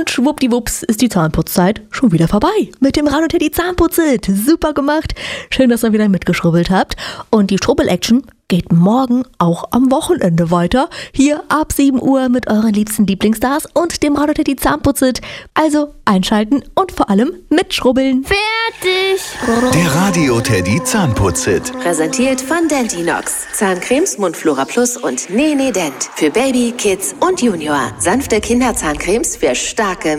Und schwuppdiwupps ist die Zahnputzzeit schon wieder vorbei. Mit dem Radio Teddy Zahnputz-It. Super gemacht. Schön, dass ihr wieder mitgeschrubbelt habt. Und die Schrubbel-Action geht morgen auch am Wochenende weiter. Hier ab 7 Uhr mit euren liebsten Lieblingsstars und dem Radio Teddy Zahnputz-It. Also einschalten und vor allem mitschrubbeln. Fertig! Der Radio Teddy Zahnputz-It. Präsentiert von Dentinox. Zahncremes Mundflora Plus und Nene Dent. Für Baby, Kids und Junior. Sanfte Kinderzahncremes für starke